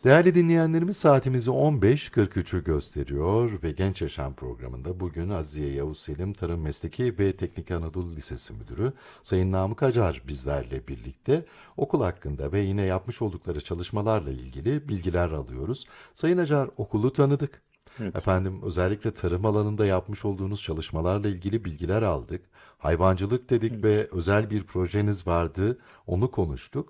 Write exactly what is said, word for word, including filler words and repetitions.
Değerli dinleyenlerimiz saatimizi on beş kırk üçü gösteriyor ve Genç Yaşam programında bugün Aziye Yavuz Selim Tarım Mesleki ve Teknik Anadolu Lisesi Müdürü Sayın Namık Acar bizlerle birlikte okul hakkında ve yine yapmış oldukları çalışmalarla ilgili bilgiler alıyoruz. Sayın Acar, okulu tanıdık. Evet. Efendim, özellikle tarım alanında yapmış olduğunuz çalışmalarla ilgili bilgiler aldık. Hayvancılık dedik Evet. ve özel bir projeniz vardı, onu konuştuk.